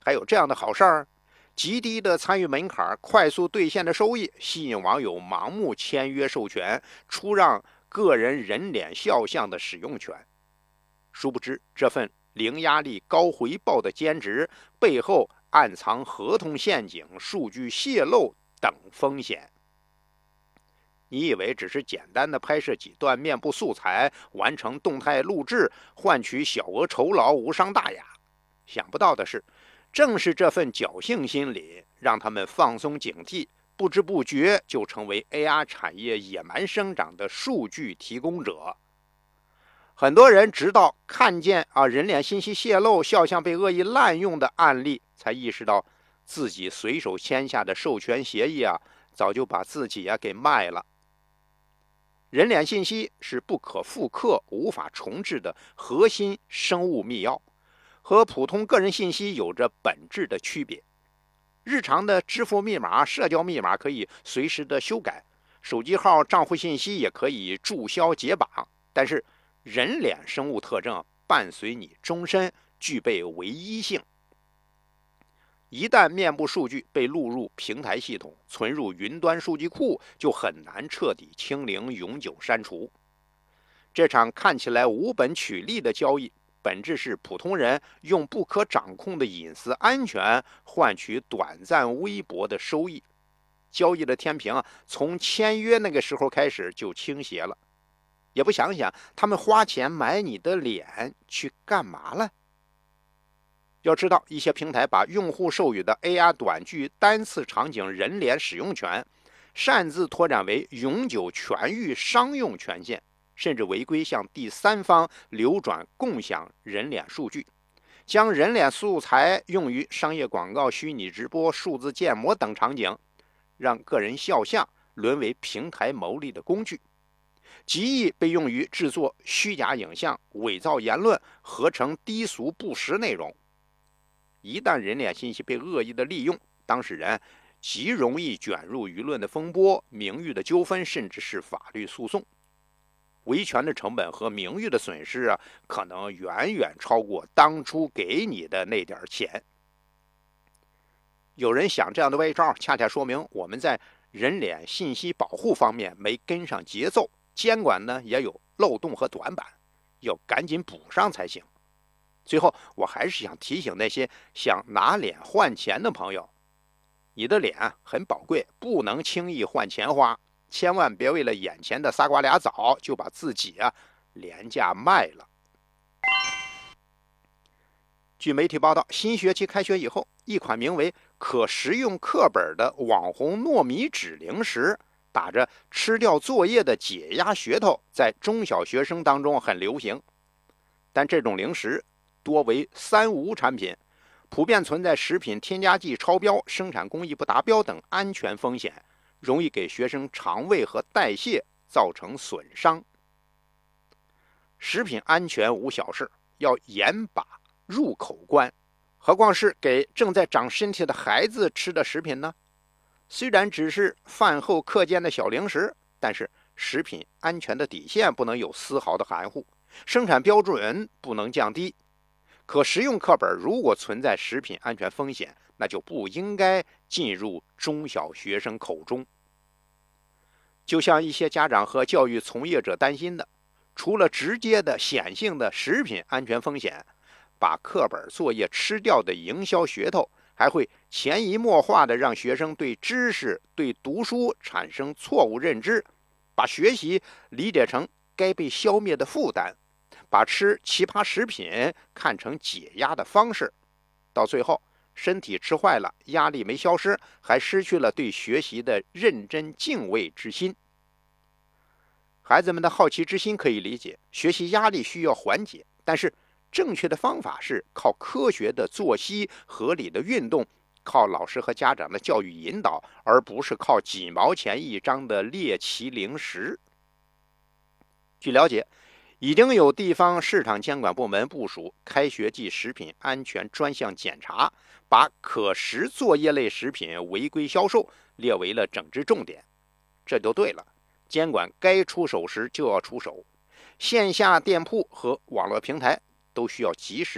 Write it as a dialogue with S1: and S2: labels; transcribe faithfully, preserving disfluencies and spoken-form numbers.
S1: 还有这样的好事儿？极低的参与门槛，快速兑现的收益，吸引网友盲目签约授权，出让个人人脸肖像的使用权。殊不知，这份零压力、高回报的兼职背后暗藏合同陷阱、数据泄露等风险。你以为只是简单的拍摄几段面部素材，完成动态录制，换取小额酬劳，无伤大雅？想不到的是，正是这份侥幸心理，让他们放松警惕，不知不觉就成为 A I 产业野蛮生长的数据提供者。很多人直到看见啊人脸信息泄露、肖像被恶意滥用的案例，才意识到自己随手签下的授权协议啊，早就把自己啊给卖了。人脸信息是不可复刻、无法重置的核心生物密钥，和普通个人信息有着本质的区别。日常的支付密码、社交密码可以随时的修改，手机号、账户信息也可以注销解绑，但是人脸生物特征伴随你终身，具备唯一性。一旦面部数据被录入平台系统，存入云端数据库，就很难彻底清零、永久删除。这场看起来无本取利的交易，本质是普通人用不可掌控的隐私安全换取短暂微薄的收益。交易的天平从签约那个时候开始就倾斜了。也不想想他们花钱买你的脸去干嘛了？要知道，一些平台把用户授予的 A R 短剧单次场景人脸使用权擅自拓展为永久全域商用权限，甚至违规向第三方流转共享人脸数据，将人脸素材用于商业广告、虚拟直播、数字建模等场景，让个人肖像沦为平台牟利的工具，极易被用于制作虚假影像、伪造言论、合成低俗不实内容。一旦人脸信息被恶意的利用，当事人极容易卷入舆论的风波、名誉的纠纷，甚至是法律诉讼。维权的成本和名誉的损失啊，可能远远超过当初给你的那点钱。有人想这样的歪招，恰恰说明我们在人脸信息保护方面没跟上节奏，监管呢也有漏洞和短板，要赶紧补上才行。最后，我还是想提醒那些想拿脸换钱的朋友，你的脸很宝贵，不能轻易换钱花，千万别为了眼前的仨瓜俩枣就把自己啊廉价卖了。据媒体报道，新学期开学以后，一款名为可食用课本的网红糯米纸零食，打着吃掉作业的解压噱头，在中小学生当中很流行。但这种零食多为三无产品，普遍存在食品添加剂超标、生产工艺不达标等安全风险，容易给学生肠胃和代谢造成损伤。食品安全无小事，要严把入口关，何况是给正在长身体的孩子吃的食品呢？虽然只是饭后课间的小零食，但是食品安全的底线不能有丝毫的含糊，生产标准不能降低。可食用课本如果存在食品安全风险，那就不应该进入中小学生口中。就像一些家长和教育从业者担心的，除了直接的显性的食品安全风险，把课本作业吃掉的营销噱头，还会潜移默化地让学生对知识、对读书产生错误认知，把学习理解成该被消灭的负担，把吃奇葩食品看成解压的方式，到最后身体吃坏了，压力没消失，还失去了对学习的认真敬畏之心。孩子们的好奇之心可以理解，学习压力需要缓解，但是正确的方法是靠科学的作息、合理的运动，靠老师和家长的教育引导，而不是靠几毛钱一张的猎奇零食。据了解，已经有地方市场监管部门部署开学季食品安全专项检查，把可食作业类食品违规销售列为了整治重点。这就对了，监管该出手时就要出手，线下店铺和网络平台都需要及时